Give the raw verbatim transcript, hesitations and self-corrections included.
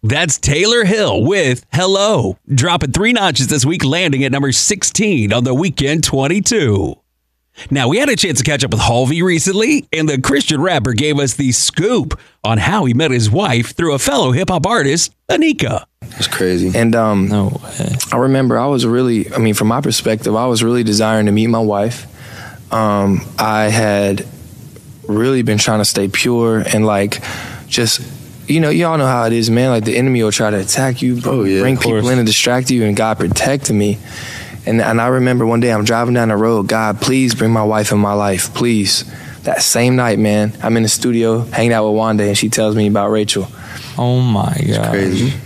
That's Taylor Hill with Hello, dropping three notches this week, landing at number sixteen on the Weekend twenty-two. Now, we had a chance to catch up with Halvey recently, and the Christian rapper gave us the scoop on how he met his wife through a fellow hip-hop artist, Anika. It's crazy. And um, No way. I remember I was really, I mean, from my perspective, I was really desiring to meet my wife. Um, I had really been trying to stay pure and like just, you know, y'all know how it is, man. Like the enemy will try to attack you, Oh, yeah, bring of people course. in and distract you, and God protected me. And, and I remember one day I'm driving down the road, God, please bring my wife in my life, please. That same night, man, I'm in the studio hanging out with Wanda, and she tells me about Rachel. Oh my God. Crazy.